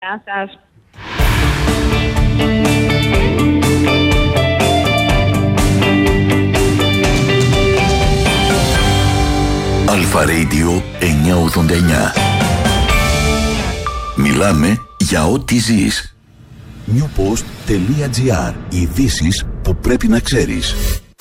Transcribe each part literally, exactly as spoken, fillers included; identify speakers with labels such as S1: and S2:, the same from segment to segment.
S1: Γεια σας.
S2: Αλφα Radio εννιακόσια ογδόντα εννιά. Μιλάμε για ό,τι ζεις. newpost.gr. Ειδήσεις που πρέπει να ξέρεις.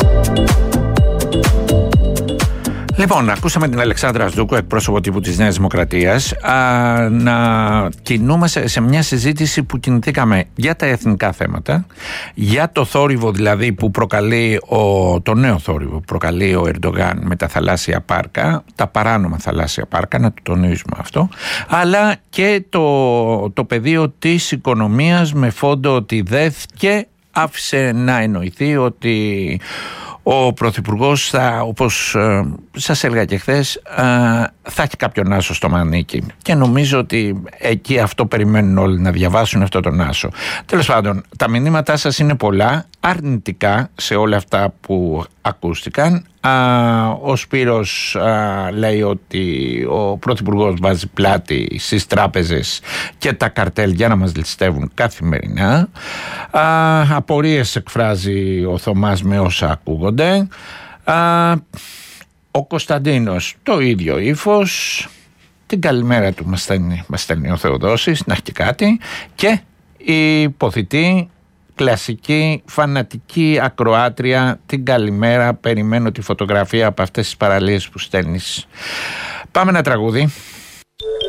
S3: Λοιπόν, ακούσαμε την Αλεξάνδρα Ασδούκου, εκπρόσωπο τύπου της Νέας Δημοκρατίας, α, να κινούμαστε σε μια συζήτηση που κινηθήκαμε για τα εθνικά θέματα, για το θόρυβο δηλαδή που προκαλεί, ο, το νέο θόρυβο που προκαλεί ο Ερντογάν με τα θαλάσσια πάρκα, τα παράνομα θαλάσσια πάρκα, να το τονίζουμε αυτό, αλλά και το, το πεδίο της οικονομίας με φόντο ότι δέθηκε, άφησε να εννοηθεί ότι ο Πρωθυπουργός θα, όπως ε, σας έλεγα και χθες, ε, θα έχει κάποιον άσο στο μανίκι και νομίζω ότι εκεί αυτό περιμένουν όλοι, να διαβάσουν αυτό τον άσο. Τέλος πάντων, τα μηνύματά σας είναι πολλά αρνητικά σε όλα αυτά που ακούστηκαν. Α, ο Σπύρος α, λέει ότι ο Πρωθυπουργός βάζει πλάτη στις τράπεζες και τα καρτέλ για να μας ληστεύουν καθημερινά. Α, απορίες εκφράζει ο Θωμάς με όσα ακούγονται. Α, ο Κωνσταντίνος το ίδιο ύφος. Την καλημέρα του μας στέλνει, μας στέλνει ο Θεοδόσης, να έχει και κάτι. Και η υποθητή κλασική φανατική ακροάτρια, την καλημέρα, περιμένω τη φωτογραφία από αυτές τις παραλίες που στέλνεις. Πάμε ένα τραγούδι.